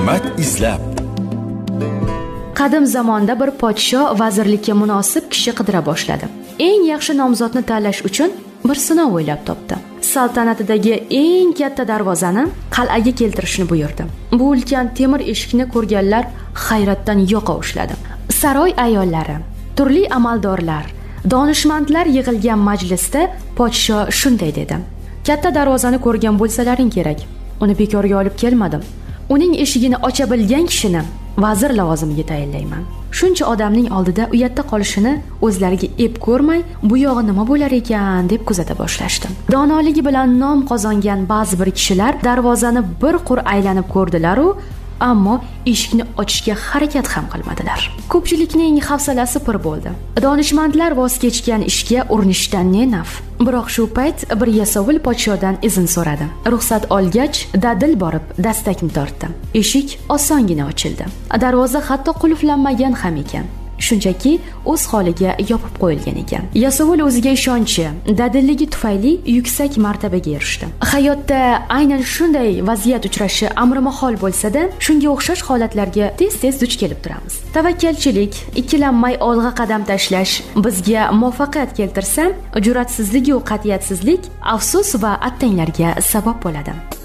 hikmat izlab. Qadim zamonda bir podsho vazirlikka munosib kishi qidira boshladi. Eng yaxshi nomzodni tanlash uchun bir sinov o'ylab topdi. Saltanatidagi eng katta darvozani qal'aga keltirishni buyurdi. Bu ulkan temir eshikni ko'rganlar hayratdan yoqa ushladi. Saroy ayollari, turli amaldorlar, donishmandlar yig'ilgan majlisda podsho shunday dedi: "Katta darvozani ko'rgan bo'lsalaring kerak. Uni bekorga olib kelmadim. Uning eshigini ocha bilgan kishini vazir lavozimiga tayinlayman." Shuncha odamning oldida uyatda qolishini o'zlariga ep ko'rmay, bu yog'i nima bo'lar ekan deb kuzata boshlashdi. Donoligi bilan nom qozongan ba'zi bir kishilar darvozani bir qur aylanib ko'rdilar-u, ammo eshikni ochishga harakat ham qilmadilar. Ko'pchilikning hafsalasi pir bo'ldi. Donishmandlar voz kechgan ishga urinishdan ne naf? Biroq shu payt bir yasovul podshodan izn so'radi. Ruxsat olgach, dadil borib dastakni tortdi. Eshik osongina ochildi. Darvoza hatto qulflanmagan ham ekan. Shunchaki o'z holiga yopib qo'yilgan ekan. Yasovul o'ziga ishonchi, dadilligi tufayli yuksak martabaga erishdi. Hayotda aynan shunday vaziyat uchrashi amri mahol bo'lsa-da, shunga o'xshash holatlarga tez-tez duch kelib turamiz. Tavakkalchilik, ikkilanmay olg'a qadam tashlash bizga muvaffaqiyat keltirsa, jur'atsizlik va qat'iyatsizlik afsus va attanglarga sabab bo'ladi.